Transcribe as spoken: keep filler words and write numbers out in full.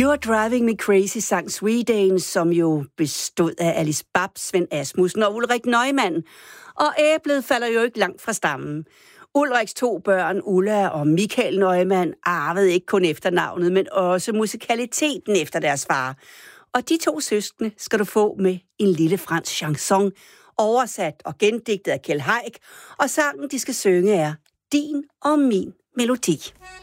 You're Driving Me Crazy sang Sweden, som jo bestod af Alice Babs, Svend Asmussen og Ulrik Neumann. Og æblet falder jo ikke langt fra stammen. Ulriks to børn, Ulla og Michael Neumann, arvede ikke kun efternavnet, men også musikaliteten efter deres far. Og de to søskende skal du få med en lille fransk chanson, oversat og gendigtet af Kjeld Haik, og sangen, de skal synge, er Din og min melodi.